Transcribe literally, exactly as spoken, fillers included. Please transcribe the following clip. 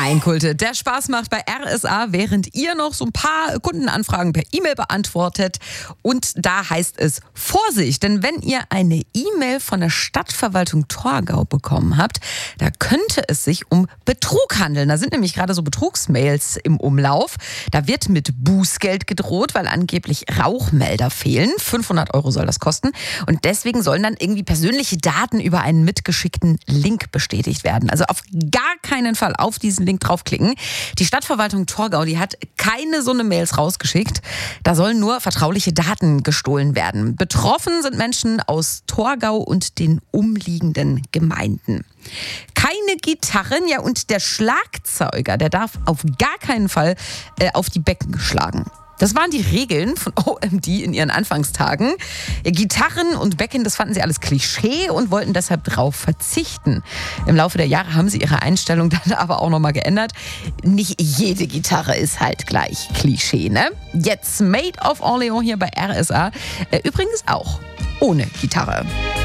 Reinkulte, der Spaß macht bei R S A, während ihr noch so ein paar Kundenanfragen per E-Mail beantwortet. Und da heißt es Vorsicht, denn wenn ihr eine E-Mail von der Stadtverwaltung Torgau bekommen habt, da könnte es sich um Betrug handeln. Da sind nämlich gerade so Betrugsmails im Umlauf. Da wird mit Bußgeld gedroht, weil angeblich Rauchmelder fehlen. fünfhundert Euro soll das kosten. Und deswegen sollen dann irgendwie persönliche Daten über einen mitgeschickten Link bestätigt werden. Also auf gar keinen Fall auf diesen Link draufklicken. Die Stadtverwaltung Torgau, die hat keine so eine Mails rausgeschickt. Da sollen nur vertrauliche Daten gestohlen werden. Betroffen sind Menschen aus Torgau und den umliegenden Gemeinden. Keine Gitarren, ja, und der Schlagzeuger, der darf auf gar keinen Fall äh, auf die Becken schlagen. Das waren die Regeln von O M D in ihren Anfangstagen. Gitarren und Becken, das fanden sie alles Klischee und wollten deshalb drauf verzichten. Im Laufe der Jahre haben sie ihre Einstellung dann aber auch nochmal geändert. Nicht jede Gitarre ist halt gleich Klischee, ne? Jetzt Maid of Orleans hier bei R S A. Übrigens auch ohne Gitarre.